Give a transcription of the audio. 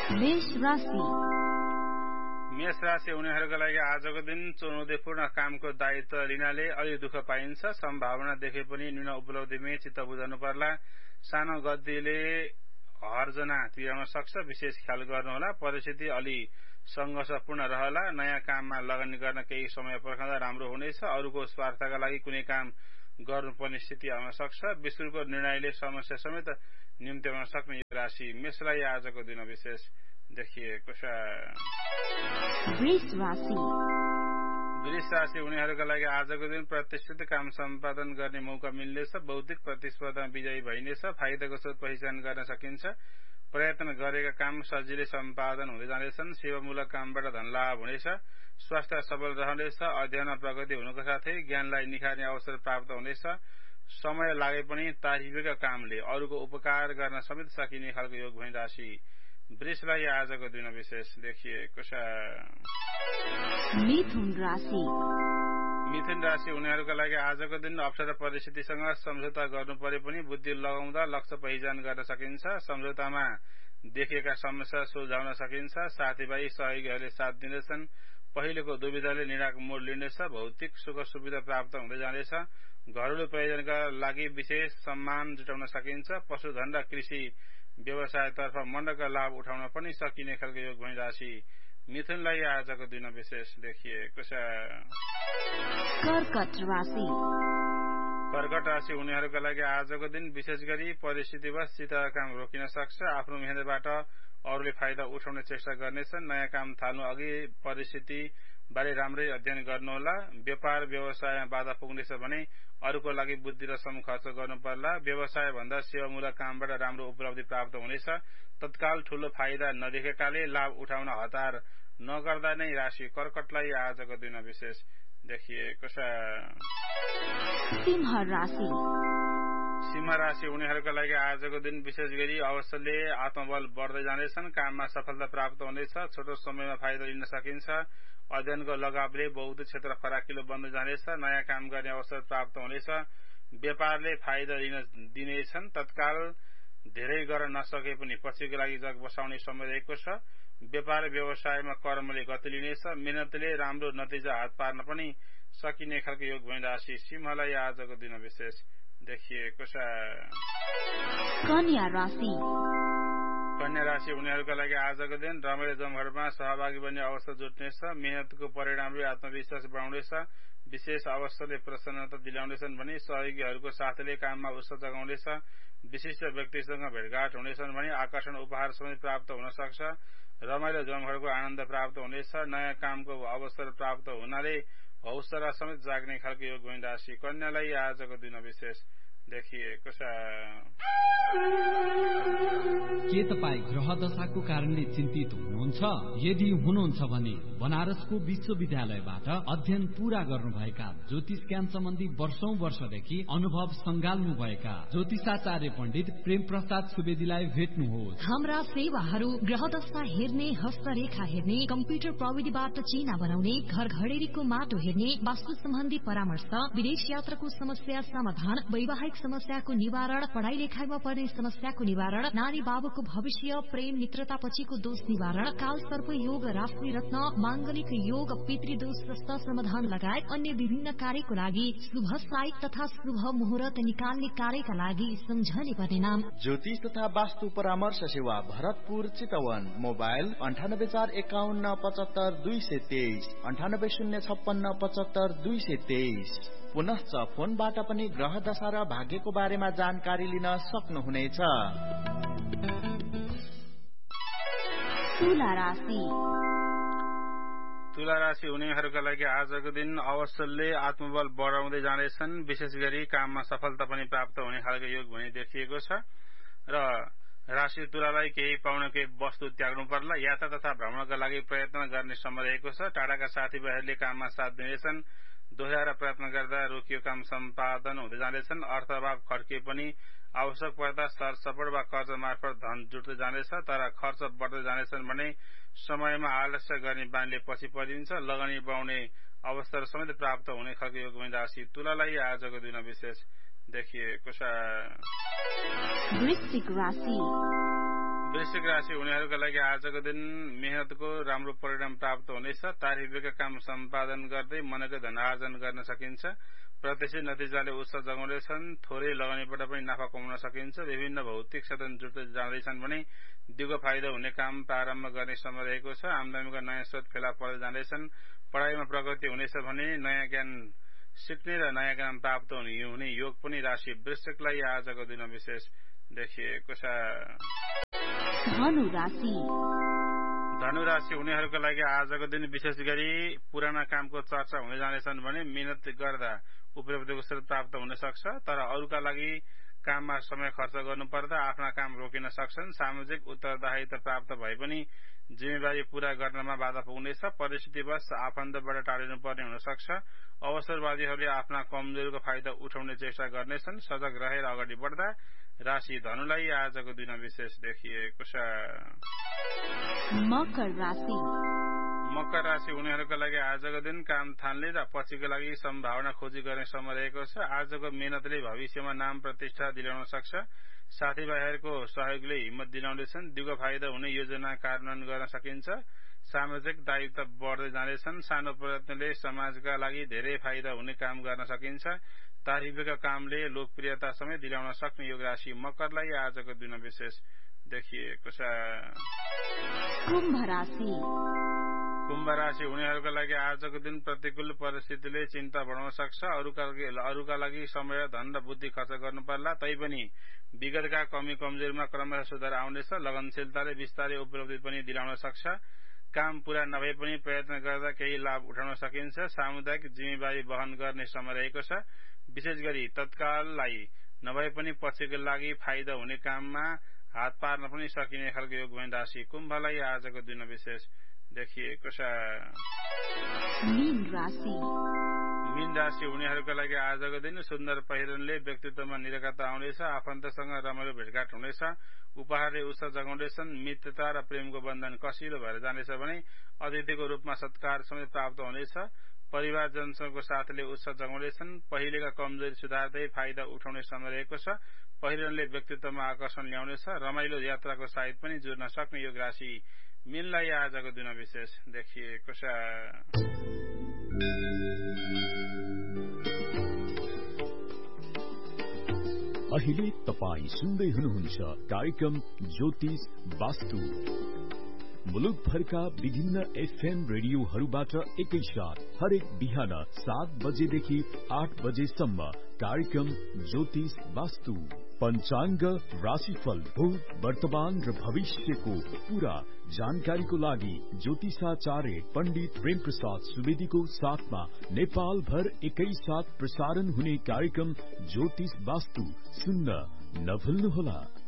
मेष राशि उनीहरूका लागि आजको दिन चुनौतीपूर्ण कामको दायित्व लिनाले अलि दुःख पाइन्छ। सम्भावना देखे पनि न्यून उपलब्धिमै चित्त बुझाउनु पर्ला। सानो गतिले हर्जना तिर्न सक्छ, विशेष ख्याल गर्नुहोला। परिस्थिति अलि संघर्षपूर्ण रहला। नयाँ काममा लगानी गर्न केही समय पर्खँदा राम्रो हुनेछ। अरूको स्वार्थका लागि कुनै काम गर्नुपर्ने स्थिति आउन सक्छ। विस्तृतको निर्णयले समस्या समेत निम्त्याउन सक्ने यो राशि मेषलाई आजको दिन विशेष देखिएको छ। वृष राशि उनीहरूका लागि आजको दिन प्रतिष्ठित काम सम्पादन गर्ने मौका मिल्नेछ। बौद्धिक प्रतिस्पर्धा विजयी भइनेछ। फाइदाको स्रोत पहिचान गर्न सकिन्छ। प्रयत्न गरेका काम सजिलै सम्पादन हुँदै जानेछन्। सेवामूलक कामबाट धनलाभ हुनेछ। स्वास्थ्य सबल रहनेछ। अध्ययनमा प्रगति हुनुको साथै ज्ञानलाई निखार्ने अवसर प्राप्त हुनेछ। समय लागे पनि तारिफका कामले अरूको उपकार गर्न समेत सकिने खालको योग भई राशि वृषलाई आजको दिन विशेष देखिएको छ। मिथुन राशि उनीहरूका लागि आजको दिन अप्ठ्यारो परिस्थितिसँग सम्झौता गर्नु परे पनि बुद्धि लगाउँदा लक्ष्य पहिचान गर्न सकिन्छ। सम्झौतामा देखिएका समस्या सुल्झाउन सकिन्छ। साथीभाइ सहयोगीहरूले साथ दिनेछन्। पहिलेको दुविधाले निर्णायक मोड लिनेछ। भौतिक सुख सुविधा प्राप्त हुँदै जानेछ। घरेलु प्रयोजनका लागि विशेष सम्मान जुटाउन सकिन्छ। पशुधन र कृषि व्यवसायतर्फ मण्डका लाभ उठाउन पनि सकिने खालको योग भई राशि मिथुनलाई आजको दिन विशेष देखिएको छ। कर्कट राशि उनीहरूका लागि आजको दिन विशेष गरी परिस्थितिवश चिताका काम रोकिन सक्छ। आफ्नो मेहनतबाट अरूले फाइदा उठाउने चेष्टा गर्नेछन्। नयाँ काम थाल्नु अघि परिस्थिति बारे राम्रै अध्ययन गर्नुहोला। व्यापार व्यवसायमा बाधा पुग्नेछ भने अरूको लागि बुद्धि र श्रम खर्च गर्नु पर्ला। व्यवसाय भन्दा सेवामूलक कामबाट राम्रो उपलब्धि प्राप्त हुनेछ। तत्काल ठूलो फाइदा नदेखेकाले लाभ उठाउन हतार नगर्दा नै राशि कर्कटलाई आजको दिन विशेष देखिएको छ। सिंह राशि उनीहरूका लागि आजको दिन विशेष गरी अवसरले आत्मबल बढ्दै जानेछन्। काममा सफलता प्राप्त हुनेछ। छोटो समयमा फाइदा लिन सकिन्छ। अध्ययनको लगावले बौद्धिक क्षेत्र फराकिलो बन्दै जानेछ। नयाँ काम गर्ने अवसर प्राप्त हुनेछ। व्यापारले फाइदा लिन दिनेछन्। तत्काल धेरै गर्न नसके पनि पछिको लागि जग बसाउने समय रहेको छ। व्यापार व्यवसायमा कर्मले गति लिनेछ। मेहनतले राम्रो नतिजा हात पार्न पनि सकिने खालको योग भई राशि सिंहलाई आजको दिन विशेष देखिएको छ। कन्या राशि उनीहरूका लागि आजको दिन रमाइलो जमघटमा सहभागी बन्ने अवसर जुट्नेछ। मेहनतको परिणामले आत्मविश्वास बढाउनेछ। विशेष अवसरले प्रसन्नता दिलाउनेछन् भने सहयोगीहरूको साथले काममा उत्साह जगाउनेछ। विशिष्ट व्यक्तिसँग भेटघाट हुनेछन् भने आकर्षण उपहार समेत प्राप्त हुन सक्छ। रमाइलो जमघटको आनन्द प्राप्त हुनेछ। नयाँ कामको अवसर प्राप्त हुनाले हौसला समेत जाग्ने खालको योग भई राशि कन्यालाई आजको दिन विशेष देखिएको छ। के तपाई ग्रह दशाको कारणले चिन्तित हुनुहुन्छ? यदि हुनुहुन्छ भने बनारसको विश्वविद्यालयबाट अध्ययन पूरा गर्नुभएका ज्योतिष ज्ञान सम्बन्धी वर्षौंदेखि अनुभव संगाल्नुभएका ज्योतिषाचार्य पण्डित प्रेम प्रसाद सुवेदीलाई भेट्नुहोस्। हाम्रा सेवाहरू ग्रह दशा हेर्ने, हस्तरेखा हेर्ने, कम्प्युटर प्रविधिबाट चिना बनाउने, घर घडेरीको माटो हेर्ने, वास्तु सम्बन्धी परामर्श, विदेश यात्राको समस्या समाधान, वैवाहिक समस्याको निवारण, पढाइ लेखाइमा पर्ने समस्याको निवारण, नानी बाबुको भविष्य, प्रेम मित्रता पछिको दोष निवारण, काल सर्प योग, राशि रत्न, मांगलिक योग, पितृदोष जस्ता समाधान लगायत अन्य विभिन्न कार्यको लागि शुभ साइट तथा शुभ मुहूर्त निकाल्ने कार्यका लागि सम्झने पर्ने नाम ज्योतिष तथा वास्तु परामर्श सेवा भरतपुर चितवन। मोबाइल 9841575223 9806575223। पुनश्च फोनबाट पनि ग्रह दशा र भाग्यको बारेमा जानकारी लिन सक्नुहुनेछ। तुला राशि उनीहरूका लागि आजको दिन अवसरले आत्मबल बढाउँदै जानेछन्। विशेष गरी काममा सफलता पनि प्राप्त हुने खालको योग भनी देखिएको छ र राशि तुलालाई केही पाउन केही वस्तु त्याग्नु पर्ला। यात्रा तथा भ्रमणका लागि प्रयत्न गर्ने समय रहेको छ। टाढाका साथीभाइहरूले काममा साथ दिनेछन्। दोहोऱ्याएर प्रयत्न गर्दा रोकियो काम सम्पादन हुँदै जानेछन्। अर्थअभाव खड्के पनि आवश्यक पर्दा सरसपट वा कर्ज मार्फत धन जुट्दै जानेछ। तर खर्च बढ्दै जानेछन् भने समयमा आलस्य गर्ने बानीले पछि परिन्छ। लगानी बढाउने अवसर समेत प्राप्त हुने खालको योग राशि तुलालाई आजको दिन विशेष देखिएको छ। वृश्चिक राशि उनीहरूका लागि आजको दिन मेहनतको राम्रो परिणाम प्राप्त हुनेछ। तारिफका काम सम्पादन गर्दै मनकै धनार्जन गर्न सकिन्छ। प्रत्यक्ष नतिजाले उत्साह जगाउनेछन्। थोरै लगानीबाट पनि नाफा कमाउन सकिन्छ। विभिन्न भौतिक साधन जुट्दै जाँदैछन् भने दिगो फाइदा हुने काम प्रारम्भ गर्ने समय रहेको छ। आमदामीका नयाँ स्रोत फेला पर्दै जाँदैछन्। पढाइमा प्रगति हुनेछ भने नयाँ ज्ञान सिक्ने र नयाँ ज्ञान प्राप्त हुने योग पनि राशि वृश्चिकलाई आजको दिन विशेष देखिएको छ। धनु राशि उनीहरूका लागि आजको दिन विशेष गरी पुराना कामको चर्चा हुने जानेछन् भने मेहनत गर्दा उपलब्धिको स्रोत प्राप्त हुन सक्छ। तर अरूका लागि काममा समय खर्च गर्नुपर्दा आफ्ना काम रोकिन सक्छन्। सामाजिक उत्तरदायित्व प्राप्त भए पनि जिम्मेवारी पूरा गर्नमा बाधा पुग्नेछ। परिस्थितिवश आफन्तबाट टाढिनुपर्ने हुन सक्छ। अवसरवादीहरूले आफ्ना कमजोरीको फाइदा उठाउने चेष्टा गर्नेछन्। सजग रहेर अगाडि बढ्दा राशि धनुलाई आजको दिन विशेष देखिएको छ। मकर राशि उनीहरूका लागि आजको दिन काम थाल्ने र पछिको लागि सम्भावना खोजी गर्ने समय रहेको छ। आजको मेहनतले भविष्यमा नाम प्रतिष्ठा दिलाउन सक्छ। साथीभाइहरूको सहयोगले हिम्मत दिलाउनेछन्। दिगो फाइदा हुने योजना कार्यान्वयन गर्न सकिन्छ। सामाजिक दायित्व बढ्दै जानेछन्। सानो प्रयत्नले समाजका लागि धेरै फाइदा हुने काम गर्न सकिन्छ। तारिफका कामले लोकप्रियता समेत दिलाउन सक्ने योग राशि मकरलाई आजको दिन विशेष देखिएको छ। कुम्भ राशि उनीहरूका लागि आजको दिन प्रतिकूल परिस्थितिले चिन्ता बढाउन सक्छ। अरूका लागि समय, धन र बुद्धि खर्च गर्नु पर्ला। तैपनि विगतका कमी कमजोरीमा क्रमशः सुधार आउनेछ। लगनशीलताले विस्तारै उपलब्धि पनि दिलाउन सक्छ। काम पूरा नभए पनि प्रयत्न गर्दा केही लाभ उठाउन सकिन्छ। सामुदायिक जिम्मेवारी वहन गर्ने समय रहेको छ। विशेष गरी तत्काललाई नभए पनि पछिको लागि फाइदा हुने काममा हात पार्न पनि सकिने खालको योग भएन राशि कुम्भलाई आजको दिन विशेष देखिएको छ। मीन राशि उनीहरूका लागि आजको दिन सुन्दर पहिरनले व्यक्तित्वमा निरकता आउनेछ। आफन्तसँग रमाइलो भेटघाट हुनेछ। उपहारले उत्साह जगाउनेछन्। मित्रता र प्रेमको बन्धन कसिलो भएर जानेछ भने अतिथिको रूपमा सत्कार समेत प्राप्त हुनेछ। परिवारजनसँगको साथले उत्साह जगाउनेछन्। पहिलेका कमजोरी सुधार्दै फाइदा उठाउने समय रहेको छ। पहिरनले व्यक्तित्वमा आकर्षण ल्याउनेछ। रमाइलो यात्राको साहित्य पनि जोड्न सक्ने योग राशि मीनलाई आजको दिन विशेष देखिएको छ। अहिले तपाई सुन्दै हुनुहुन्छ कार्यक्रम ज्योतिष वास्तु। मुलुकभरका विभिन्न एफएम रेडियोहरूबाट एकैसाथ हरेक बिहान 7 बजेदेखि 8 बजेसम्म कार्यक्रम ज्योतिष वास्तु। पंचांग, राशिफल, भूत, वर्तमान र भविष्यको पूरा जानकारीको लागि ज्योतिषाचार्य पण्डित प्रेम प्रसाद सुवेदीको साथमा नेपाल भर एकैसाथ प्रसारण हुने कार्यक्रम ज्योतिष वास्तु सुन्न नभुल्नुहोला।